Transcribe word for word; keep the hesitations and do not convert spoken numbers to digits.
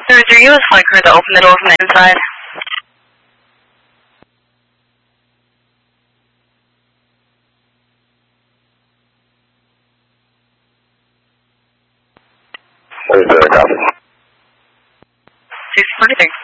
Sir, is there U S flight crew to open the door from the inside? What is that, copy? six forty-three.